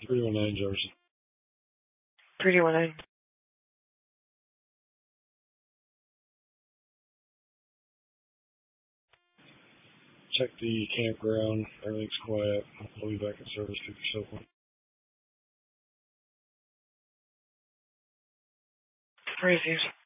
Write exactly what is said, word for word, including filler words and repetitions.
three one nine Jefferson. three one nine. Check the campground. Everything's quiet. I'll be back in service. Keep yourself on. Received.